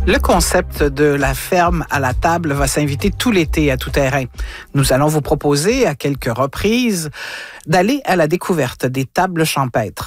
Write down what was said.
Le concept de la ferme à la table va s'inviter tout l'été à Tout Terrain. Nous allons vous proposer à quelques reprises d'aller à la découverte des tables champêtres.